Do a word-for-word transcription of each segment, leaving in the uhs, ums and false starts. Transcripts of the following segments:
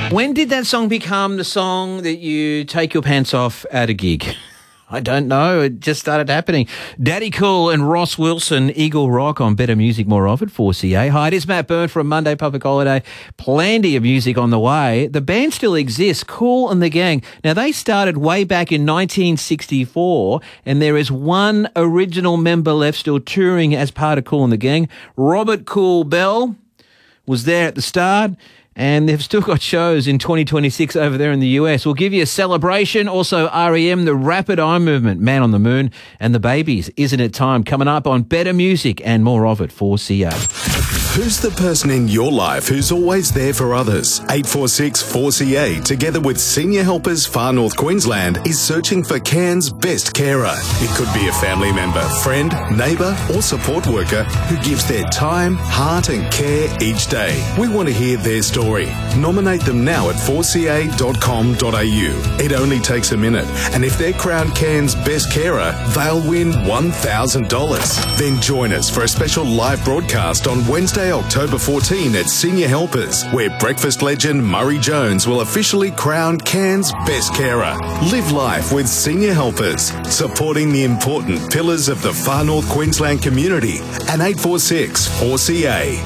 When did that song become the song that you take your pants off at a gig? I don't know. It just started happening. Daddy Cool and Ross Wilson, Eagle Rock on Better Music More Of at four C A. Hi, it is Matt Byrne from Monday Public Holiday. Plenty of music on the way. The band still exists, Kool and the Gang. Now, they started way back in nineteen sixty-four, and there is one original member left still touring as part of Kool and the Gang. Robert Kool Bell was there at the start. And they've still got shows in twenty twenty-six over there in the U S. We'll give you a celebration. Also, R E M, the Rapid Eye Movement, Man on the Moon, and the Babies. Isn't it time? Coming up on Better Music and More Of at four C A. Who's the person in your life who's always there for others? eight four six four C A, together with Senior Helpers Far North Queensland, is searching for Cairns' best carer. It could be a family member, friend, neighbour or support worker who gives their time, heart and care each day. We want to hear their story. Nominate them now at four c a dot com dot a u. It only takes a minute, and if they're crowned Cairns' best carer, they'll win one thousand dollars. Then join us for a special live broadcast on Wednesday, October fourteenth at Senior Helpers, where breakfast legend Murray Jones will officially crown Cairns' best carer. Live life with Senior Helpers, supporting the important pillars of the Far North Queensland community, and eight four six four C A.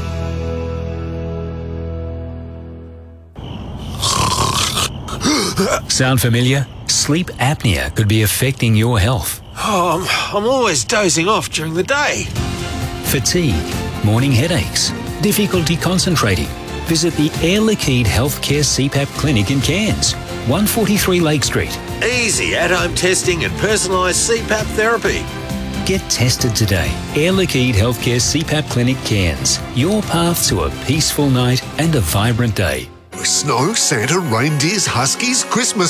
Sound familiar? Sleep apnea could be affecting your health. Oh, I'm, I'm always dozing off during the day. Fatigue, morning headaches, difficulty concentrating. Visit the Air Liquide Healthcare C PAP Clinic in Cairns, one forty-three Lake Street. Easy at-home testing and personalised C PAP therapy. Get tested today. Air Liquide Healthcare C PAP Clinic Cairns. Your path to a peaceful night and a vibrant day. Snow, Santa, reindeers, huskies, Christmas